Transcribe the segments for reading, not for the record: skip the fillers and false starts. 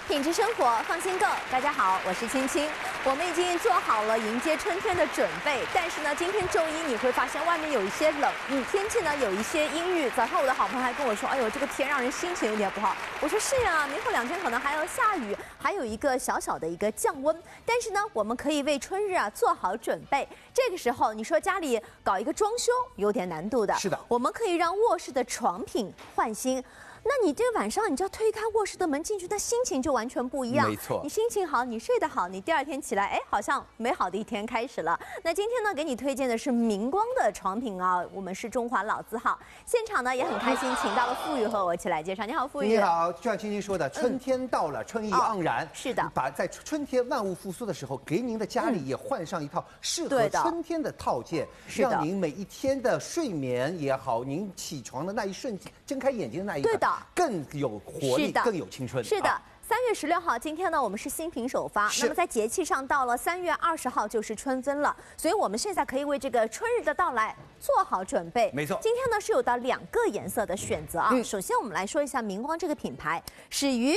品质生活，放心购。大家好，我是青青。我们已经做好了迎接春天的准备，但是呢，今天周一你会发现外面有一些冷，天气呢有一些阴郁。早上我的好朋友还跟我说：“哎呦，这个天让人心情有点不好。”我说：“是呀，明后2天可能还要下雨，还有一个小小的一个降温。但是呢，我们可以为春日做好准备。这个时候，你说家里搞一个装修有点难度的， 是的， 我们可以让卧室的床品换新。”那你这个晚上，你只要推开卧室的门进去，那心情就完全不一样。 没错， 你心情好，你睡得好，你第2天起来，哎，好像美好的一天开始了。那今天呢，给你推荐的是明光的床品啊，我们是中华老字号。现场呢也很开心，请到了傅宇和我一起来介绍。你好，傅宇。 你好，就像青青说的，春天到了，春意盎然。 是的， 把在春天万物复苏的时候，给您的家里也换上一套适合春天的套件，让您每一天的睡眠也好，您起床的那一瞬间，睁开眼睛的那一刻， 对的， 更有活力，更有青春。 是的。3月16号，今天呢，我们是新品首发。那么在节气上，到了3月20号就是春分了，所以我们现在可以为这个春日的到来做好准备。 没错， 今天呢是有到2个颜色的选择啊。首先我们来说一下明光这个品牌，始于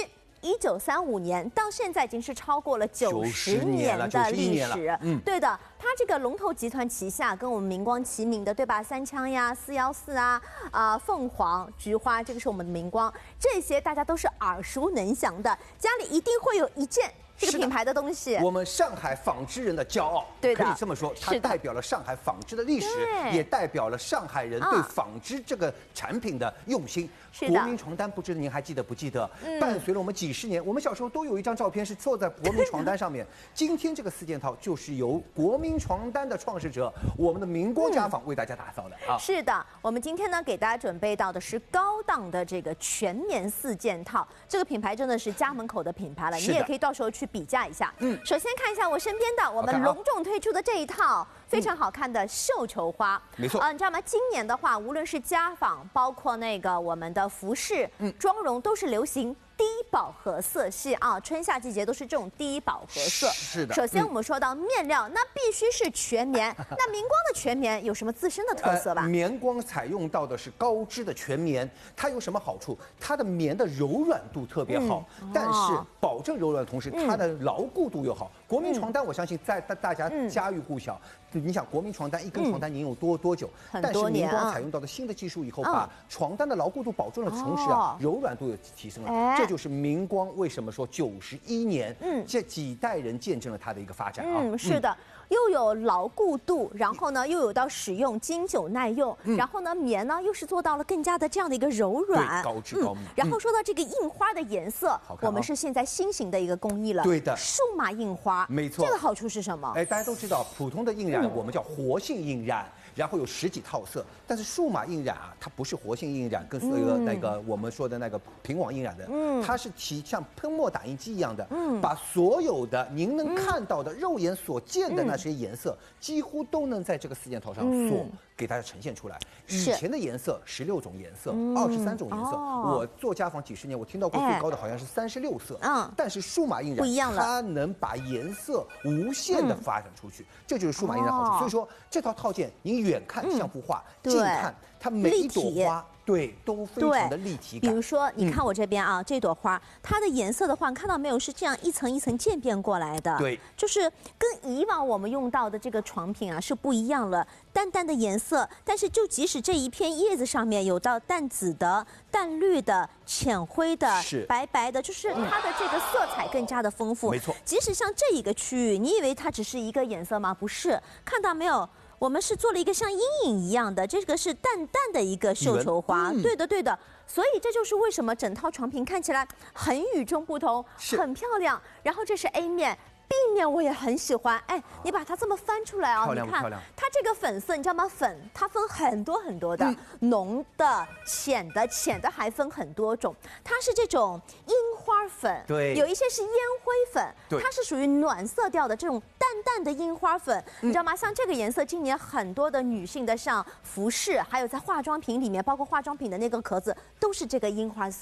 1935年，到现在已经是超过了90年的历史。对的，它这个龙头集团旗下跟我们明光齐名的，对吧？三枪呀、414啊、凤凰、菊花，这个是我们的明光，这些大家都是耳熟能详的，家里一定会有一件这个品牌的东西。 我们上海纺织人的骄傲， 对的， 可以这么说，它代表了上海纺织的历史，也代表了上海人对纺织这个产品的用心。国民床单，不知道您还记得不记得？伴随了我们几十年，我们小时候都有一张照片是坐在国民床单上面。今天这个4件套就是由国民床单的创始者，我们的明光家纺为大家打造的啊。 是的，我们今天呢给大家准备到的是高档的这个全棉4件套，这个品牌真的是家门口的品牌了，你也可以到时候去比价一下。首先看一下我身边的，我们隆重推出的这一套。非常好看的绣球花， 没错你知道吗？今年的话，无论是家纺，包括那个我们的服饰、妆容，都是流行低饱和色系啊，春夏季节都是这种低饱和色。 是的。 首先我们说到面料，那必须是全棉。那明光的全棉有什么自身的特色吧？ 棉光采用到的是高织的全棉，它有什么好处？它的棉的柔软度特别好，但是保证柔软的同时，它的牢固度又好。国民床单，我相信在大家家喻户晓。你想，国民床单一根床单您有多久？但是明光采用到的新的技术以后，把床单的牢固度保证了，同时柔软度也提升了。这就是明光为什么说91年，这几代人见证了它的一个发展啊。 是的。又有牢固度，然后呢又有到使用经久耐用，然后呢棉呢又是做到了更加的这样的一个柔软， 高质高密。 然后说到这个印花的颜色，我们是现在新型的一个工艺了， 对的， 数码印花， 没错。 这个好处是什么？ 哎，大家都知道，普通的印染我们叫活性印染，然后有10几套色，但是数码印染啊，它不是活性印染，跟那个我们说的那个平网印染的，它是像喷墨打印机一样的，把所有的您能看到的肉眼所见的那些颜色，几乎都能在这个4件套上所给大家呈现出来。以前的颜色16种颜色，23种颜色。我做家纺几十年，我听到过最高的好像是36色。但是数码印染不一样了，它能把颜色无限的发展出去，这就是数码印染好处。所以说这套套件，您远看像幅画，近看它每一朵花。对，都非常的立体感。 比如说，你看我这边啊，这朵花，它的颜色的话，看到没有，是这样一层一层渐变过来的。 对， 就是跟以往我们用到的这个床品啊是不一样了，淡淡的颜色，但是就即使这一片叶子上面有到淡紫的、淡绿的、浅灰的、白白的，就是它的这个色彩更加的丰富。 没错， 即使像这一个区域，你以为它只是一个颜色吗？不是，看到没有？我们是做了一个像阴影一样的，这个是淡淡的一个绣球花，对的对的，所以这就是为什么整套床品看起来很与众不同，很漂亮。然后这是 A 面。B 面我也很喜欢，哎，你把它这么翻出来啊，你看它这个粉色，你知道吗？粉它分很多很多的，浓的、浅的，浅的还分很多种。它是这种樱花粉， 对， 有一些是烟灰粉，它是属于暖色调的这种淡淡的樱花粉，你知道吗？像这个颜色，今年很多的女性的像服饰，还有在化妆品里面，包括化妆品的那个壳子，都是这个樱花色。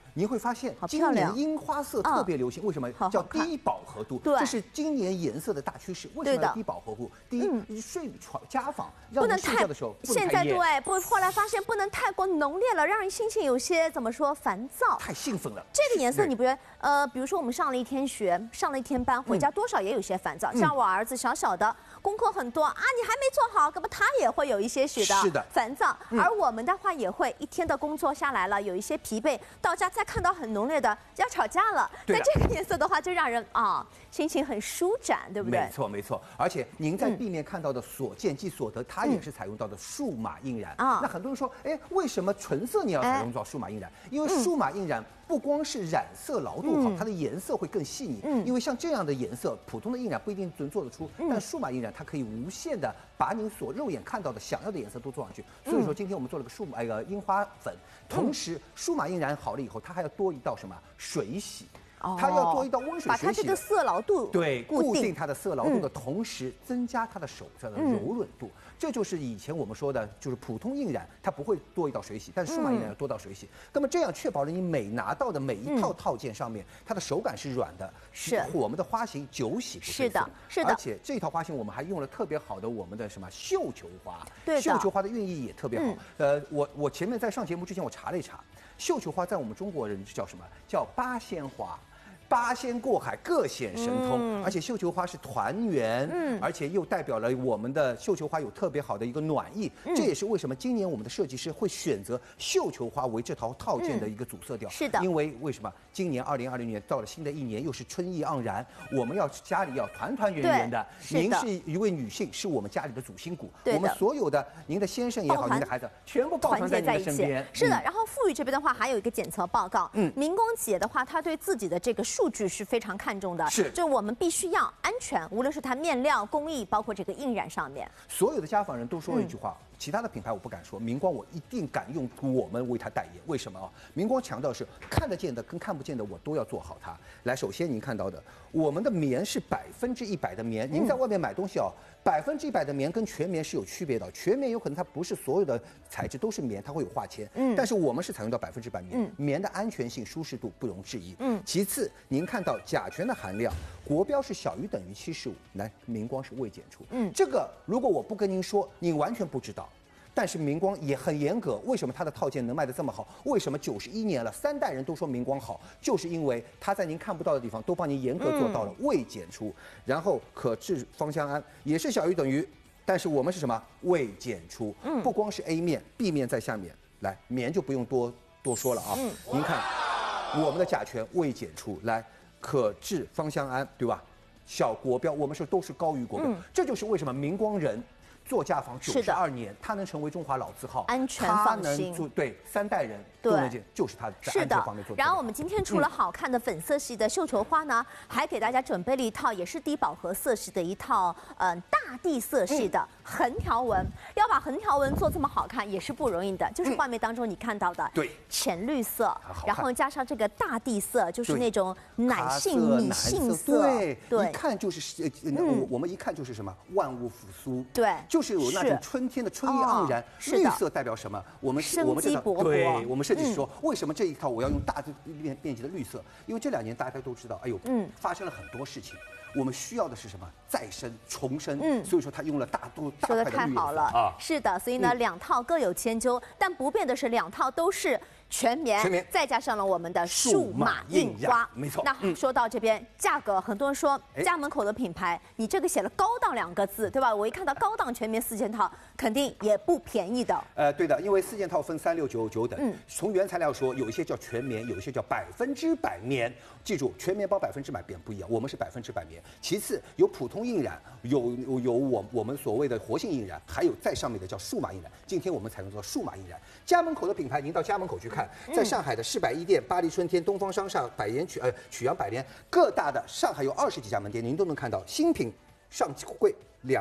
你会发现今漂亮年樱花色特别流行，为什么叫低饱和度？ 对， 这是今年颜色的大趋势。为什么要低饱和度？第一，睡床家访让你睡觉的时候不能太现在对，不，后来发现不能太过浓烈了，让人心情有些怎么说烦躁， 太兴奋了。 这个颜色你不觉得？比如说我们上了一天学，上了一天班，回家多少也有些烦躁。像我儿子小小的，功课很多啊，你还没做好，那么他也会有一些许的烦躁。而我们的话也会一天的工作下来了，有一些疲惫，到家再看到很浓烈的要吵架了。但这个颜色的话，就让人心情很舒展，对不对？ 没错没错。而且您在地面看到的所见即所得，它也是采用到的数码印染啊。那很多人说，哎，为什么纯色你要采用到数码印染？因为数码印染不光是染色牢度好，它的颜色会更细腻。因为像这样的颜色，普通的印染不一定能做得出，但数码印染它可以无限的把您所肉眼看到的想要的颜色都做上去。所以说今天我们做了个樱花粉，同时数码印染好了以后，它还要多一道什么水洗。它要做一道温水水洗， 把它这个色牢度对固定它的色牢度的同时，增加它的手上的柔软度。这就是以前我们说的，就是普通印染它不会多一道水洗，但是数码印染要多道水洗。那么这样确保了你每拿到的每一套套件上面，它的手感是软的，是我们的花型久洗不褪色。 是的，是的。 而且这套花型我们还用了特别好的我们的什么绣球花， 对的， 绣球花的寓意也特别好。我前面在上节目之前我查了一查，绣球花在我们中国人叫什么？叫八仙花。八仙过海，各显神通。而且绣球花是团圆，而且又代表了我们的绣球花有特别好的一个暖意。这也是为什么今年我们的设计师会选择绣球花为这套套件的一个主色调。 是的， 因为为什么今年2020年到了新的一年，又是春意盎然，我们要家里要团团圆圆的。您是一位女性，是我们家里的主心骨。我们所有的您的先生也好，您的孩子全部抱团在您的身边。 是的，然后富裕这边的话还有一个检测报告。明光企业的话，他对自己的这个数据是非常看重的，就我们必须要安全，无论是它面料、工艺，包括这个印染上面。 所有的家访人都说了一句话，其他的品牌我不敢说，明光我一定敢用我们为它代言。为什么啊？明光强调是看得见的跟看不见的我都要做好它。来，首先您看到的，我们的棉是100%的棉，您在外面买东西100%的棉跟全棉是有区别的。全棉有可能它不是所有的材质都是棉，它会有化纤。但是我们是采用到100%棉，棉的安全性、舒适度不容置疑。其次，您看到甲醛的含量，国标是小于等于75，来，明光是未检出。这个如果我不跟您说，您完全不知道。但是明光也很严格，为什么它的套件能卖得这么好？为什么91年了，3代人都说明光好？就是因为它在您看不到的地方都帮您严格做到了未检出。然后可致芳香胺也是小于等于，但是我们是什么？未检出。不光是 A 面 ，B 面在下面。来，棉就不用多说了啊。您看，我们的甲醛未检出，来可致芳香胺，对吧？小国标，我们说都是高于国标。这就是为什么明光人。做家访92年，他能成为中华老字号， 安全放心。 对，3代人都能见，就是他在安全方面做。 然后我们今天除了好看的粉色系的绣球花呢，还给大家准备了一套也是低饱和色系的一套大地色系的横条纹。要把横条纹做这么好看也是不容易的，就是画面当中你看到的浅绿色，然后加上这个大地色，就是那种奶性米杏色， 对，一看就是我们一看就是什么万物复苏， 对。 就是有那种春天的春意盎然，绿色代表什么？我们这套，对，我们设计师说，为什么这一套我要用大面积的绿色？因为这2年大家都知道，哎呦，发生了很多事情，我们需要的是什么？再生、重生。所以说他用了大块的绿色。说得太好了啊！是的，所以呢，2套各有千秋，但不变的是2套都是。全棉，再加上了我们的数码印花， 没错。 那说到这边，价格，很多人说家门口的品牌，你这个写了高档2个字，对吧？我一看到高档全棉4件套，肯定也不便宜的。 对的，因为4件套分3699等。从原材料说，有一些叫全棉，有一些叫100%棉。记住，全棉包100%棉不一样，我们是100%棉。其次有普通印染，有我们所谓的活性印染，还有在上面的叫数码印染。今天我们采用到数码印染。家门口的品牌，您到家门口去看。在上海的世百一店、巴黎春天、东方商厦、曲阳百联各大的上海有20几家门店，您都能看到新品上柜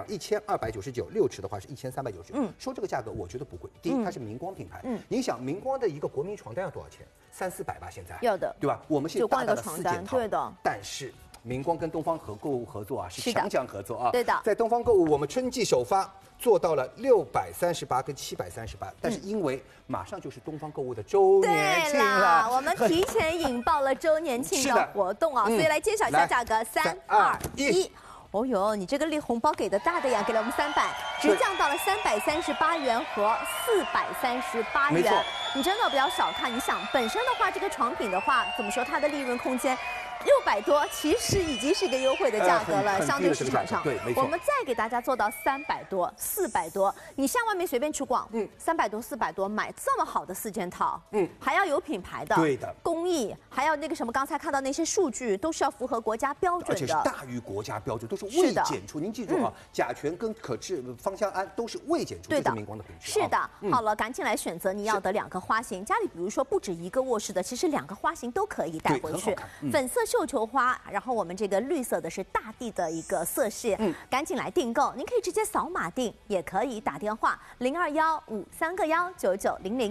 1299，6尺的话是1399。说这个价格我觉得不贵。第一，它是明光品牌。您想明光的一个国民床单要多少钱？300-400吧，现在要的， 对吧？我们现在大大的4件套， 对的。 但是明光跟东方购物合作啊，是强强合作啊。 对的， 在东方购物，我们春季首发做到了638跟738，但是因为马上就是东方购物的周年庆了， 我们提前引爆了周年庆的活动啊，所以来揭晓一下价格，3、2、1。哦呦，你这个红包给的大的呀，给了我们300，直降到了338元和438元。你真的不要小看，你想本身的话，这个床品的话，怎么说它的利润空间？600多，其实已经是一个优惠的价格了，相对市场上。 对，没错。 我们再给大家做到300多、400多，你像外面随便去逛，300多、400多买这么好的4件套，还要有品牌的， 对的， 工艺，还要那个什么，刚才看到那些数据都是要符合国家标准的， 而且是大于国家标准，都是未检出。您记住啊，甲醛跟可治芳香胺都是未检出，这是明光的品质。 是的，好了，赶紧来选择你要的2个花型，家里比如说不止1个卧室的，其实2个花型都可以带回去，粉色绣球花，然后我们这个绿色的是大地的一个色系，赶紧来订购，您可以直接扫码订，也可以打电话0215319900。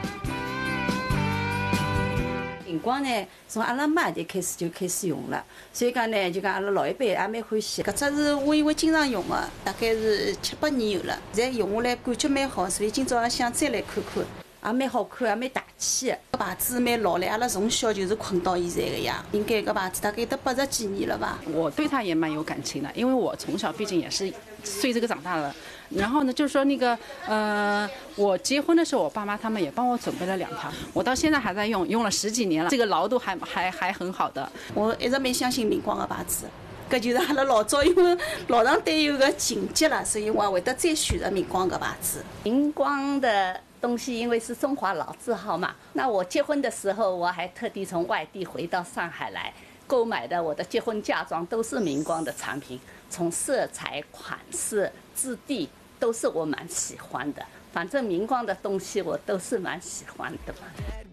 明光呢，从阿拉妈就开始用了，所以讲呢，就讲阿拉老一辈也蛮欢喜。搿只是我因为经常用的，大概是7、8年有了，现在用下来感觉蛮好，所以今朝也想再来看看。也蛮好看，也蛮大气的。搿牌子蛮老了，阿拉从小就是困到现在的呀。应该搿牌子大概得80几年了吧。 我对它也蛮有感情的，因为我从小毕竟也是随这个长大了。然后呢，就是说那个我结婚的时候，我爸妈他们也帮我准备了2条，我到现在还在用，用了10几年了，这个牢度还很好的。 我一直蛮相信明光的牌子。搿就是阿拉老早因为老上对有个情结了，所以我也会得再选择明光搿牌子。 明光的东西因为是中华老字号嘛，那我结婚的时候我还特地从外地回到上海来购买的，我的结婚嫁妆都是明光的产品，从色彩、款式、质地都是我蛮喜欢的。反正明光的东西我都是蛮喜欢的嘛。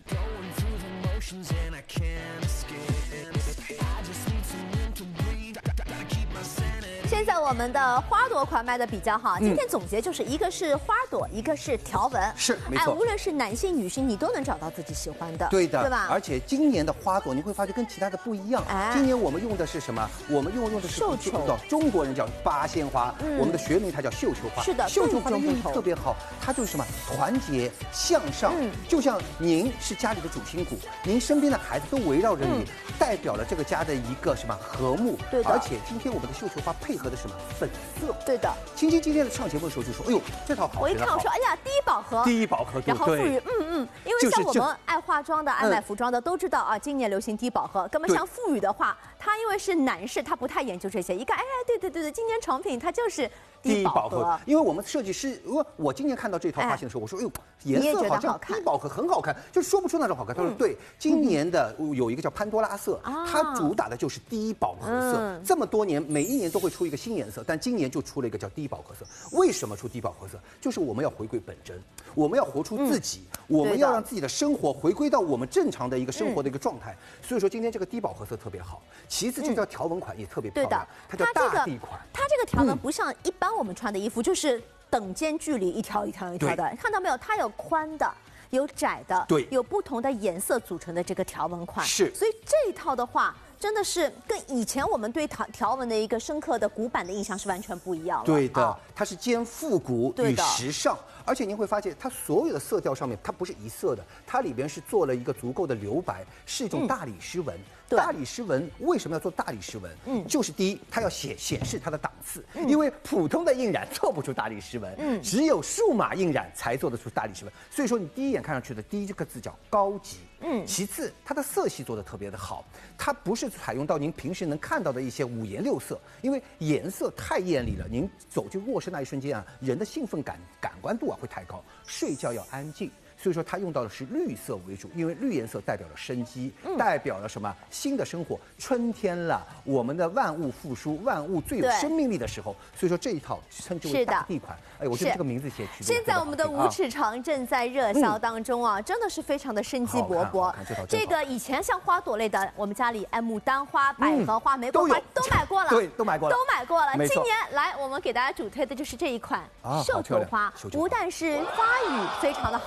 现在我们的花朵款卖的比较好，今天总结就是一个是花朵，一个是条纹， 是没错。 无论是男性女性，你都能找到自己喜欢的， 对的， 对吧？ 而且今年的花朵你会发觉跟其他的不一样。今年我们用的是什么？我们用的是绣球， 中国人叫八仙花，我们的学名它叫绣球花。 是的， 绣球花的寓意特别好，它就是什么？团结向上。就像您是家里的主心骨，您身边的孩子都围绕着你，代表了这个家的一个什么和睦。 对的。 而且今天我们的绣球花配合的什么？粉色。 对的。 青青今天上节目的时候就说：“哎呦，这套好。” 我一看我说：“哎呀，第一饱和。” 第一饱和度。 然后赋予因为像我们爱化妆的、爱买服装的都知道啊，今年流行低饱和。那么像赋予的话，他因为是男士，他不太研究这些。一看，哎，对，今年床品它就是低饱和。 因为我们设计师，我今年看到这套发型的时候，我说，哎呦，颜色好像低饱和很好看，就说不出那种好看。他说对，今年的有一个叫潘多拉色，它主打的就是低饱和色。这么多年，每一年都会出一个新颜色，但今年就出了一个叫低饱和色。为什么出低饱和色？就是我们要回归本真，我们要活出自己，我们要让自己的生活回归到我们正常的一个生活的一个状态。所以说今天这个低饱和色特别好。其次，这叫条纹款也特别漂亮，它叫大地款。 它这个条纹不像一般我们穿的衣服，就是等间距离一条一条的，看到没有？它有宽的。有窄的， 对， 有不同的颜色组成的这个条纹款， 是， 所以这一套的话，真的是跟以前我们对条纹的一个深刻的古板的印象是完全不一样的。 对的，它是兼复古与时尚，而且您会发现它所有的色调上面它不是一色的，它里边是做了一个足够的留白，是一种大理石纹。大理石纹为什么要做大理石纹？就是第一，它要显示它的档次，因为普通的印染做不出大理石纹，只有数码印染才做得出大理石纹。所以说你第一眼看上去的第一个字叫高级。其次，它的色系做得特别的好，它不是采用到您平时能看到的一些五颜六色，因为颜色太艳丽了，您走进卧室那一瞬间啊，人的兴奋感官度啊会太高，睡觉要安静。所以说它用到的是绿色为主，因为绿颜色代表了生机，代表了什么？新的生活，春天了，我们的万物复苏，万物最有生命力的时候。所以说这一套称之为大地款。哎，我觉得这个名字写取得现在我们的无尺长正在热销当中啊，真的是非常的生机勃勃。这个以前像花朵类的，我们家里牡丹花、百合花、玫瑰花都买过了， 对，都买过了。 今年来我们给大家主推的就是这一款绣球花，不但是花语非常的好，传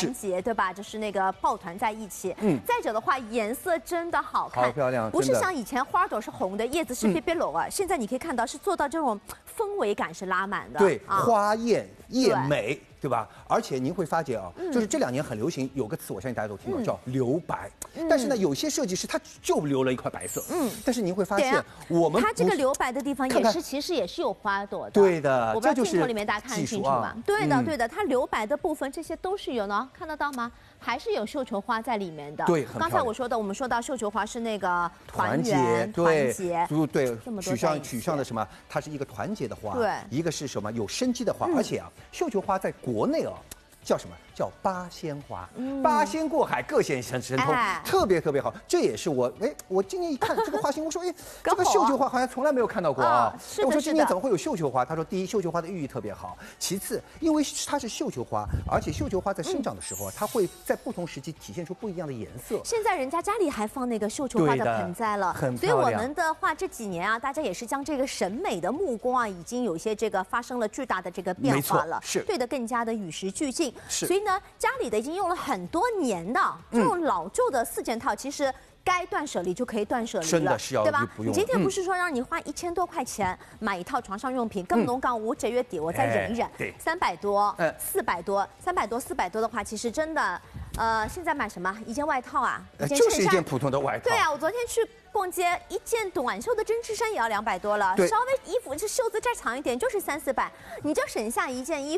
团结，对吧？就是那个抱团在一起。再者的话，颜色真的好看， 好漂亮， 不是像以前花朵是红的，叶子是别裸啊。现在你可以看到是做到这种氛围感是拉满的。 对，花艳叶美。对吧？而且您会发觉啊， 嗯就是这2年很流行，有个词我相信大家都听过，叫留白。但是呢，有些设计师他就留了一块白色。但是您会发现，我们它这个留白的地方也是，其实也是有花朵的。 对的， 我不知道镜头里面大家看得清楚吗？对的，对的，它留白的部分这些都是有呢，看得到吗？还是有绣球花在里面的。 对， 刚才我们说到绣球花是那个团结， 对，取向的什么？它是一个团结的花， 对， 一个是什么有生机的花，而且啊，绣球花在国内啊。叫什么？叫八仙花，八仙过海，各显神通，特别特别好。这也是我今年一看这个花型，我说这个绣球花好像从来没有看到过啊。我说今年怎么会有绣球花？他说第一，绣球花的寓意特别好；其次，因为它是绣球花，而且绣球花在生长的时候，它会在不同时期体现出不一样的颜色。 现在人家家里还放那个绣球花的盆栽了，所以我们的话这几年啊，大家也是将这个审美的目光啊，已经有些这个发生了巨大的这个变化了， 是对的，更加的与时俱进。所以呢，家里的已经用了很多年的这种老旧的4件套，其实该断舍离就可以断舍离了， 真的是要对吧？ 不用。 你今天不是说让你花1000多块钱买一套床上用品，根本刚我这月底我再忍一忍，300多、400多、400多的话，其实真的，现在买什么？一件外套啊， 就是一件普通的外套。 对啊，我昨天去逛街，一件短袖的针织衫也要200多了，稍微衣服这袖子再长一点就是300-400，你就省下一件衣服。